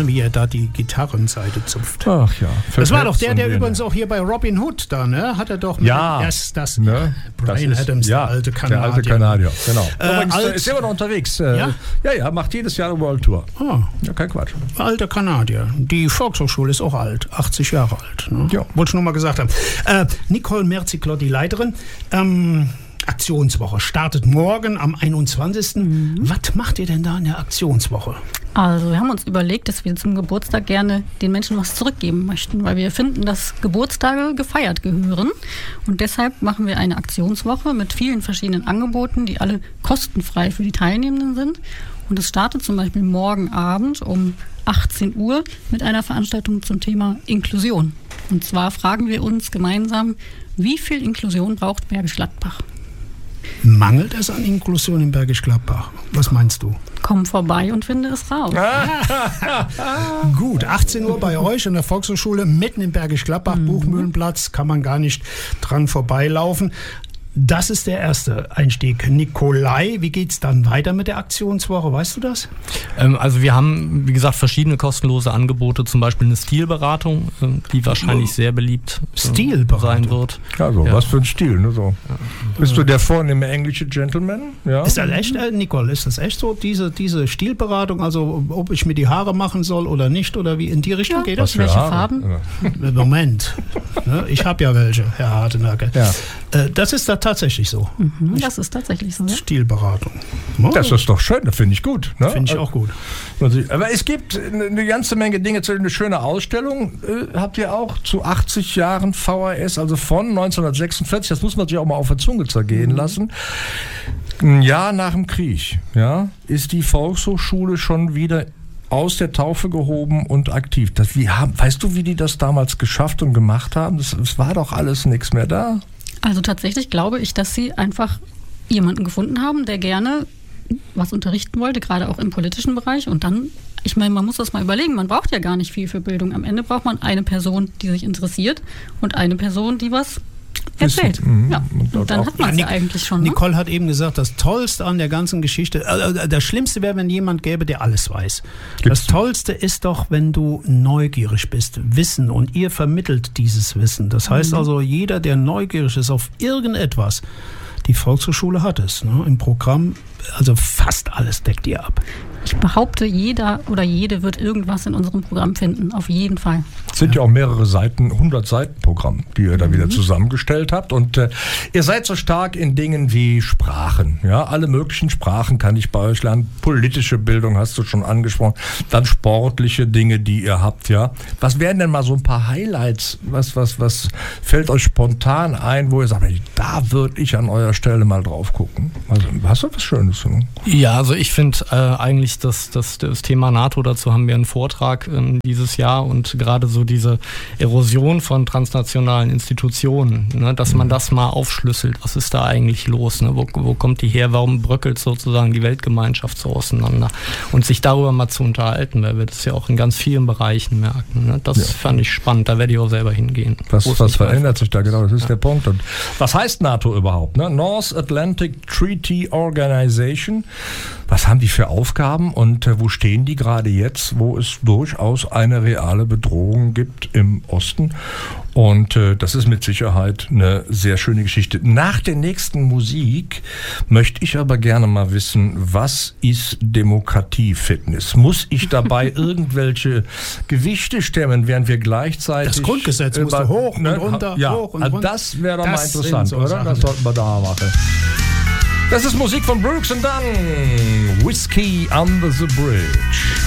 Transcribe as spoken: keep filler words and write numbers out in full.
ne, wie er da die Gitarrenseite zupft. Ach ja. Das war doch der, der übrigens auch hier bei Robin Hood da, ne? Hat er doch mit ja, erst das, ne? Brian das ist, Adams, ja, der alte Kanadier. Der alte Kanadier, genau. Äh, Übrigens, alt, ist immer noch unterwegs. Äh, ja? ja, ja, macht jedes Jahr eine World Tour. Oh. Ja, kein Quatsch. Alter Kanadier. Die Volkshochschule ist auch alt, achtzig Jahre alt. Ne? Ja. Wollte ich nur mal gesagt haben. Äh, Nicole Merziklo, die Leiterin, ähm, Aktionswoche startet morgen am einundzwanzigsten Mhm. Was macht ihr denn da in der Aktionswoche? Also wir haben uns überlegt, dass wir zum Geburtstag gerne den Menschen was zurückgeben möchten, weil wir finden, dass Geburtstage gefeiert gehören. Und deshalb machen wir eine Aktionswoche mit vielen verschiedenen Angeboten, die alle kostenfrei für die Teilnehmenden sind. Und es startet zum Beispiel morgen Abend um achtzehn Uhr mit einer Veranstaltung zum Thema Inklusion. Und zwar fragen wir uns gemeinsam, wie viel Inklusion braucht Bergisch Gladbach? Mangelt es an Inklusion in Bergisch Gladbach? Was meinst du? Komm vorbei und finde es raus. Gut, achtzehn Uhr bei euch in der Volkshochschule, mitten in Bergisch Gladbach, mhm. Buchmühlenplatz, kann man gar nicht dran vorbeilaufen. Das ist der erste Einstieg. Nikolai, wie geht's dann weiter mit der Aktionswoche? Weißt du das? Ähm, also wir haben, wie gesagt, verschiedene kostenlose Angebote, zum Beispiel eine Stilberatung, äh, die wahrscheinlich sehr beliebt äh, sein wird. Also, ja. Was für ein Stil, ne? So. Ja. Bist du der vornehme englische Gentleman? Ja. Ist das echt, äh, Nicole, ist das echt so, diese, diese Stilberatung, also ob ich mir die Haare machen soll oder nicht, oder wie in die Richtung ja, geht das? Welche Haare? Farben? Ja. Moment, ne? Ich habe ja welche, Herr Hartenacke. Ja. Äh, das ist da tatsächlich so. Mhm, das ist tatsächlich so. Ja? Stilberatung. Oh. Das ist doch schön, das finde ich gut. Ne? Finde ich auch gut. Aber es gibt eine ganze Menge Dinge, eine schöne Ausstellung äh, habt ihr auch zu achtzig Jahren V H S, also von neunzehnhundertsechsundvierzig, das muss man sich auch mal auf der Zunge zergehen mhm. lassen. Ein Jahr nach dem Krieg, ja, ist die Volkshochschule schon wieder aus der Taufe gehoben und aktiv. Das, wie haben, weißt du, wie die das damals geschafft und gemacht haben? Es war doch alles nichts mehr da. Also tatsächlich glaube ich, dass sie einfach jemanden gefunden haben, der gerne was unterrichten wollte, gerade auch im politischen Bereich. Und dann, ich meine, man muss das mal überlegen, man braucht ja gar nicht viel für Bildung. Am Ende braucht man eine Person, die sich interessiert und eine Person, die was erzählt. Mhm. Ja. Und dann hat man es ja eigentlich schon. Ne? Nicole hat eben gesagt, das Tollste an der ganzen Geschichte, äh, das Schlimmste wäre, wenn jemand gäbe, der alles weiß. Gibt's? Das Tollste ist doch, wenn du neugierig bist, Wissen, und ihr vermittelt dieses Wissen. Das heißt mhm. also, jeder, der neugierig ist auf irgendetwas, die Volkshochschule hat es, ne? Im Programm, also fast alles deckt ihr ab. Ich behaupte, jeder oder jede wird irgendwas in unserem Programm finden, auf jeden Fall. Es sind ja, ja auch mehrere Seiten, hundert Seiten Programm, die ihr da mhm. wieder zusammengestellt habt. Und äh, ihr seid so stark in Dingen wie Sprachen. Ja, alle möglichen Sprachen kann ich bei euch lernen. Politische Bildung hast du schon angesprochen. Dann sportliche Dinge, die ihr habt. Ja, was wären denn mal so ein paar Highlights? Was, was, was fällt euch spontan ein, wo ihr sagt, da würde ich an eurer Stelle mal drauf gucken? Also, hast du was Schönes? Ne? Ja, also ich finde äh, eigentlich Das, das, das Thema NATO, dazu haben wir einen Vortrag ähm, dieses Jahr, und gerade so diese Erosion von transnationalen Institutionen, ne, dass man das mal aufschlüsselt. Was ist da eigentlich los? Ne? Wo, wo kommt die her? Warum bröckelt sozusagen die Weltgemeinschaft so auseinander? Und sich darüber mal zu unterhalten, weil wir das ja auch in ganz vielen Bereichen merken. Ne? Das ja. fand ich spannend, da werde ich auch selber hingehen. Was, was verändert sich da genau? Das ist ja. der Punkt. Und was heißt NATO überhaupt? Ne? North Atlantic Treaty Organization. Was haben die für Aufgaben und äh, wo stehen die gerade jetzt, wo es durchaus eine reale Bedrohung gibt im Osten? Und äh, das ist mit Sicherheit eine sehr schöne Geschichte. Nach der nächsten Musik möchte ich aber gerne mal wissen, was ist Demokratie-Fitness? Muss ich dabei irgendwelche Gewichte stemmen, während wir gleichzeitig... Das Grundgesetz musst du hoch und runter, ja, hoch und also runter. Das wäre doch mal interessant, so oder? Sachen. Das sollten wir da machen. Das ist Musik von Brooks and Dunn. Whiskey Under the Bridge.